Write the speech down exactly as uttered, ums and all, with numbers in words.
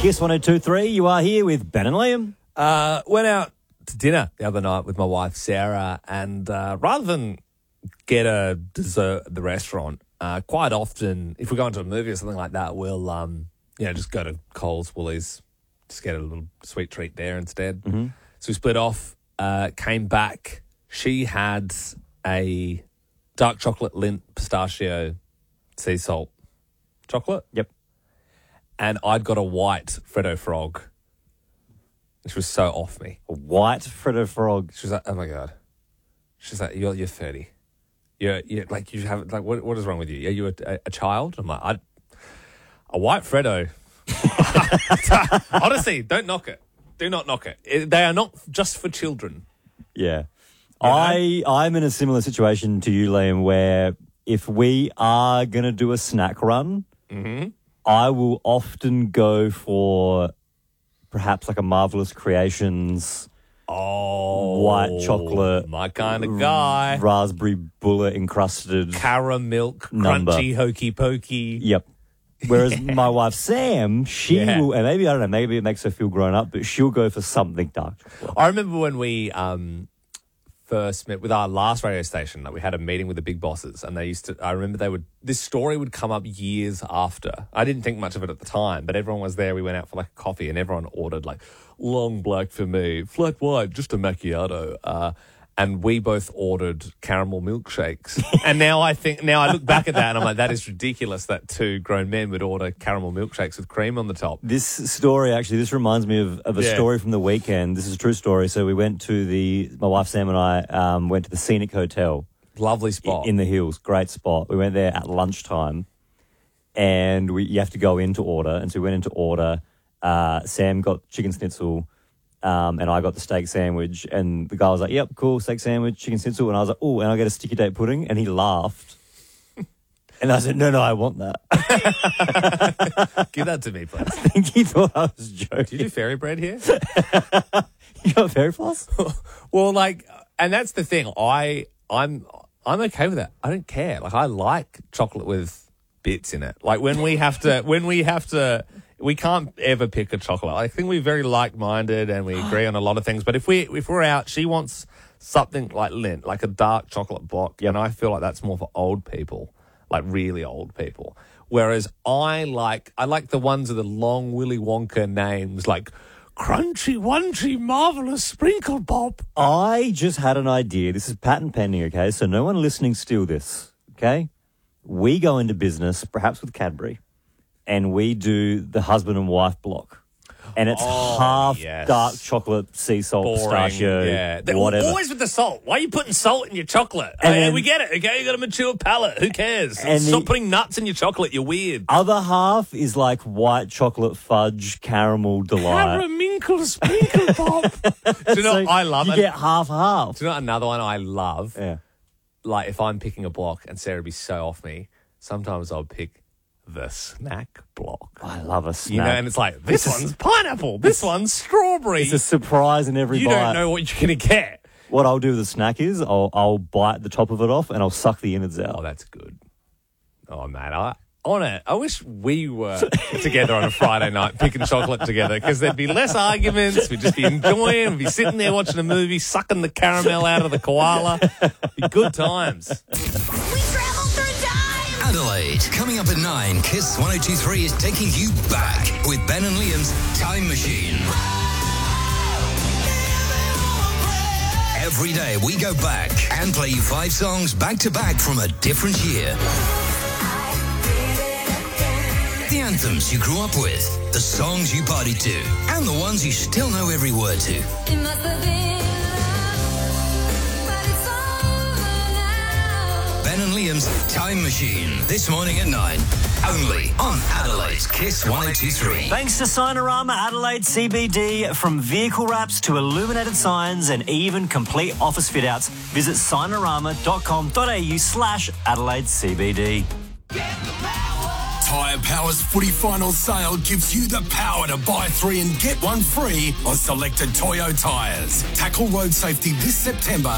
Kiss one oh two three, you are here with Ben and Liam. Uh, went out to dinner the other night with my wife, Sarah, and uh, rather than get a dessert at the restaurant, uh, quite often, if we're going to a movie or something like that, we'll um, you know, just go to Coles, Woolies, just get a little sweet treat there instead. Mm-hmm. So we split off, uh, came back. She had a dark chocolate Lindt pistachio sea salt chocolate. Yep. And I'd got a white Freddo Frog, which was so off me. A white Freddo Frog. She was like, "Oh my god!" She's like, "You're you're thirty. You're you're like you have like what what is wrong with you? Are you a, a, a child?" I'm like, I, "A white Freddo." Honestly, don't knock it. Do not knock it. it. They are not just for children. Yeah. You know? I, I'm in a similar situation to you, Liam, where if we are going to do a snack run, mm-hmm. I will often go for perhaps like a Marvelous Creations Oh, white chocolate, my kind of guy. Raspberry bullet encrusted Caramel, number. crunchy, hokey pokey. Yep. Whereas yeah. my wife Sam, she Yeah. will, and maybe I don't know, maybe it makes her feel grown up, but she'll go for something dark chocolate. I remember when we um, first met with our last radio station, like we had a meeting with the big bosses, and they used to. I remember they would. This story would come up years after. I didn't think much of it at the time, but everyone was there. We went out for like a coffee, and everyone ordered like long black for me, flat white, just a macchiato. Uh, and we both ordered caramel milkshakes. And now I think, now I look back at that and I'm like, that is ridiculous that two grown men would order caramel milkshakes with cream on the top. This story, actually, this reminds me of, of a Yeah. story from the weekend. This is a true story. So we went to the, my wife Sam and I um, went to the Scenic Hotel. Lovely spot. In the hills. Great spot. We went there at lunchtime and we you have to go in to order. And so we went in to order. Uh, Sam got chicken schnitzel. Um, and I got the steak sandwich, and the guy was like, yep, cool, steak sandwich, chicken schnitzel. And I was like, oh, and I get a sticky date pudding. And he laughed. And I said, no, no, I want that. Give that to me, please. I think he thought I was joking. Do you do fairy bread here? You got fairy floss? Well, like, and that's the thing. I, I'm, I'm okay with that. I don't care. Like, I like chocolate with bits in it. Like when we have to, when we have to, we can't ever pick a chocolate. I think we're very like-minded and we agree on a lot of things. But if we if we're out, she wants something like Lindt, like a dark chocolate block. Yep. And I feel like that's more for old people, like really old people. Whereas I like I like the ones with the long Willy Wonka names, like Crunchy Wunchy Marvelous Sprinkle Pop. I just had an idea. This is patent pending, okay? So no one listening steal this, okay? We go into business, perhaps with Cadbury, and we do the husband and wife block. And it's Oh, half yes. dark chocolate, sea salt, Boring, pistachio, yeah. They're whatever. Always with the salt. Why are you putting salt in your chocolate? And Hey, then- we get it, okay? You got a mature palate. Who cares? And Stop the- putting nuts in your chocolate. You're weird. Other half is like white chocolate fudge caramel delight. Caraminkle Sprinkle Pop. Do you know, So I love you it. get half half. Do you know another one I love? Yeah. Like if I'm picking a block and Sarah would be so off me, sometimes I'll pick the snack block. I love a snack. You know, and it's like, this one's pineapple, this one's strawberry. It's a surprise in every you bite. don't know what you're going to get. What I'll do with the snack is I'll I'll bite the top of it off and I'll suck the innards out. Oh, that's good. Oh, man, I on it. I wish we were together on a Friday night picking chocolate together because there'd be less arguments. We'd just be enjoying. We'd be sitting there watching a movie, sucking the caramel out of the koala. Be good times. We travel through time. Adelaide, coming up at nine, Kiss one oh two three is taking you back with Ben and Liam's Time Machine. Every day we go back and play you five songs back to back from a different year. The anthems you grew up with, the songs you partied to, and the ones you still know every word to. It must have been love, but it's over now. Ben and Liam's Time Machine, this morning at nine, only on Adelaide's Kiss one oh two three. Thanks to Signarama Adelaide C B D. From vehicle wraps to illuminated signs and even complete office fit-outs, visit signarama.com.au slash Adelaide CBD. Tyre Power's footy final sale gives you the power to buy three and get one free on selected Toyo tyres. Tackle road safety this September